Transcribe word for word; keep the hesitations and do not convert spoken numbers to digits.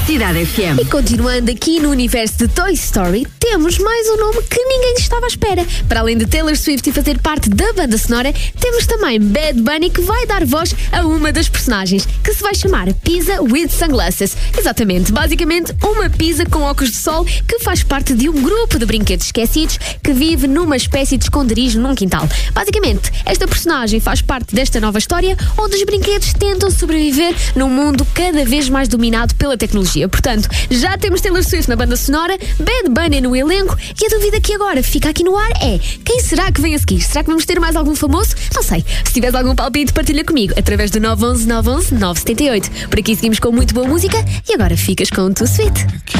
Cidade F M. E continuando aqui no universo de Toy Story, temos mais um nome que ninguém estava à espera. Para além de Taylor Swift e fazer parte da banda sonora, temos também Bad Bunny, que vai dar voz a uma das personagens, que se vai chamar Pizza with Sunglasses. Exatamente, basicamente uma pizza com óculos de sol que faz parte de um grupo de brinquedos esquecidos que vive numa espécie de esconderijo num quintal. Basicamente, esta personagem faz parte desta nova história onde os brinquedos tentam sobreviver num mundo cada vez mais dominado pela tecnologia. Portanto, já temos Taylor Swift na banda sonora, Bad Bunny no elenco, e a dúvida que agora fica aqui no ar é: quem será que vem a seguir? Será que vamos ter mais algum famoso? Não sei. Se tiveres algum palpite, partilha comigo através do nove um um nove um um nove sete oito. Por aqui seguimos com muito boa música e agora ficas com o Too Sweet.